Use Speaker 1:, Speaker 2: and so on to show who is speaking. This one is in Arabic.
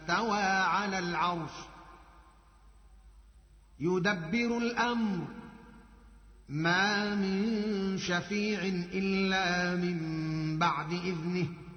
Speaker 1: استوى على العرش يدبر الأمر ما من شفيع إلا من بعد إذنه